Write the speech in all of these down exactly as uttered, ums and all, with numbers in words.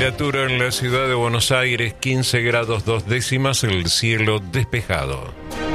Temperatura en la ciudad de Buenos Aires, quince grados dos décimas, el cielo despejado.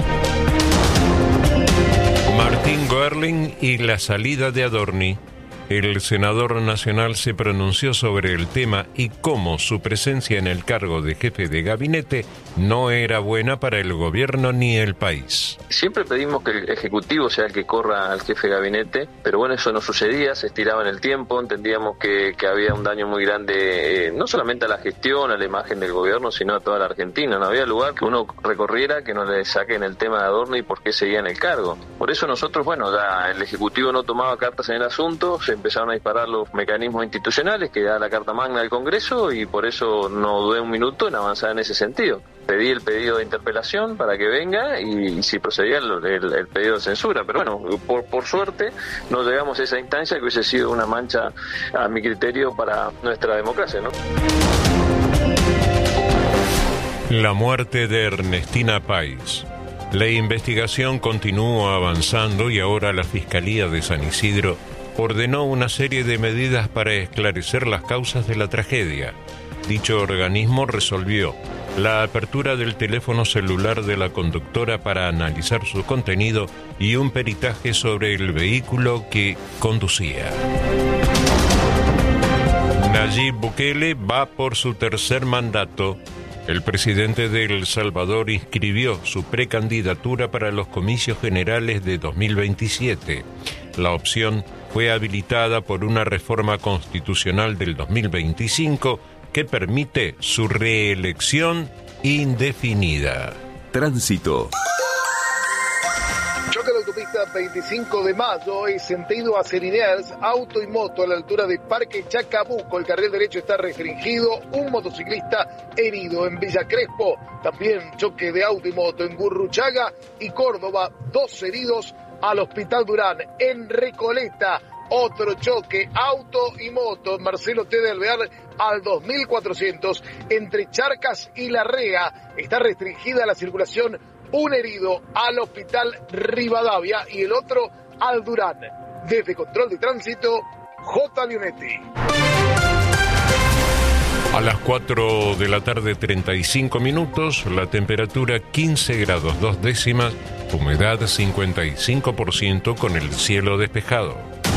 Martín Görling y la salida de Adorni. El senador nacional se pronunció sobre el tema y cómo su presencia en el cargo de jefe de gabinete no era buena para el gobierno ni el país. Siempre pedimos que el Ejecutivo sea el que corra al jefe de gabinete, pero bueno, eso no sucedía, se estiraba en el tiempo, entendíamos que, que había un daño muy grande, eh, no solamente a la gestión, a la imagen del gobierno, sino a toda la Argentina. No había lugar que uno recorriera que no le saquen el tema de Adorno y por qué seguía en el cargo. Por eso nosotros, bueno, ya el Ejecutivo no tomaba cartas en el asunto, se empezaron a disparar los mecanismos institucionales que da la Carta Magna del Congreso y por eso no dudé un minuto en avanzar en ese sentido. Pedí el pedido de interpelación para que venga y, y si procedía el, el, el pedido de censura, pero bueno, por, por suerte no llegamos a esa instancia que hubiese sido una mancha a mi criterio para nuestra democracia, ¿no? La muerte de Ernestina Pais. La investigación continúa avanzando y ahora la Fiscalía de San Isidro ordenó una serie de medidas para esclarecer las causas de la tragedia. Dicho organismo resolvió la apertura del teléfono celular de la conductora para analizar su contenido y un peritaje sobre el vehículo que conducía. Nayib Bukele va por su tercer mandato. El presidente de El Salvador inscribió su precandidatura para los comicios generales de dos mil veintisiete. La opción fue habilitada por una reforma constitucional del dos mil veinticinco que permite su reelección indefinida. Tránsito. Choque de autopista veinticinco de mayo, en sentido hacia Liniers, auto y moto a la altura de Parque Chacabuco. El carril derecho está restringido, un motociclista herido en Villa Crespo. También choque de auto y moto en Gurruchaga y Córdoba, dos heridos al Hospital Durán. En Recoleta, otro choque, auto y moto, Marcelo T. de Alvear al dos mil cuatrocientos, entre Charcas y Larrea. Está restringida la circulación, un herido al Hospital Rivadavia y el otro al Durán. Desde Control de Tránsito, J. Leonetti. A las cuatro de la tarde, treinta y cinco minutos, la temperatura quince grados dos décimas, humedad cincuenta y cinco por ciento con el cielo despejado.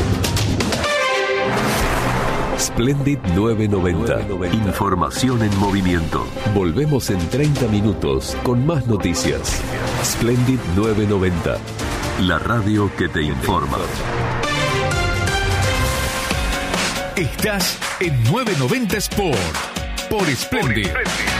Splendid novecientos noventa. Información en movimiento. Volvemos en treinta minutos con más noticias. Splendid novecientos noventa. La radio que te informa. Estás en novecientos noventa Sport por Splendid.